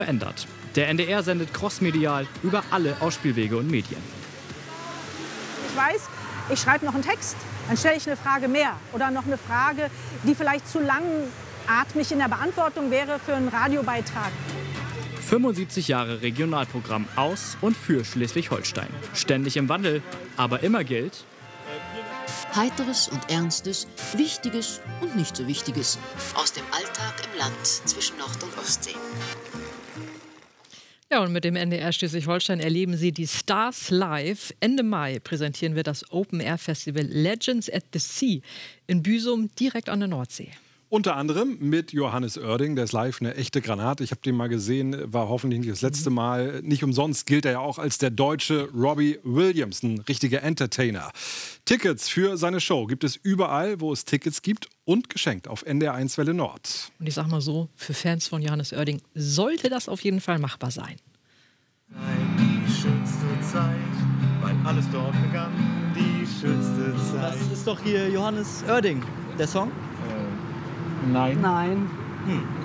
verändert. Der NDR sendet crossmedial über alle Ausspielwege und Medien. Ich weiß, ich schreibe noch einen Text, dann stelle ich eine Frage mehr oder noch eine Frage, die vielleicht zu langatmig in der Beantwortung wäre für einen Radiobeitrag. 75 Jahre Regionalprogramm aus und für Schleswig-Holstein. Ständig im Wandel, aber immer gilt: Heiteres und Ernstes, Wichtiges und nicht so Wichtiges. Aus dem Alltag im Land zwischen Nord- und Ostsee. Ja, und mit dem NDR Schleswig-Holstein erleben Sie die Stars live. Ende Mai präsentieren wir das Open-Air-Festival Legends at the Sea in Büsum, direkt an der Nordsee. Unter anderem mit Johannes Oerding, der ist live eine echte Granate. Ich habe den mal gesehen, war hoffentlich nicht das letzte Mal. Nicht umsonst gilt er ja auch als der deutsche Robbie Williams, ein richtiger Entertainer. Tickets für seine Show gibt es überall, wo es Tickets gibt und geschenkt auf NDR1 Welle Nord. Und ich sag mal so, für Fans von Johannes Oerding sollte das auf jeden Fall machbar sein. Die schönste Zeit, weil alles dort begann, die schönste Zeit. Das ist doch hier Johannes Oerding, der Song? Nein. Nein.